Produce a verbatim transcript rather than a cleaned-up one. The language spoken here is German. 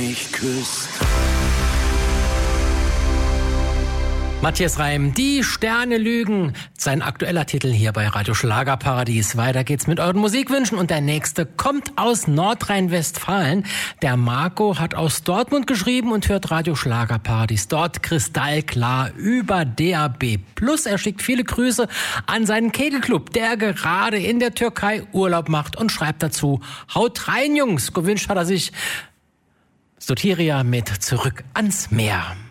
mich küsst. Matthias Reim, die Sterne lügen. Sein aktueller Titel hier bei Radio Schlagerparadies. Weiter geht's mit euren Musikwünschen und der nächste kommt aus Nordrhein-Westfalen. Der Marco hat aus Dortmund geschrieben und hört Radio Schlagerparadies dort kristallklar über D A B Plus. Er schickt viele Grüße an seinen Kegelclub, der gerade in der Türkei Urlaub macht und schreibt dazu: Haut rein, Jungs! Gewünscht hat er sich Sotiria mit Zurück ans Meer.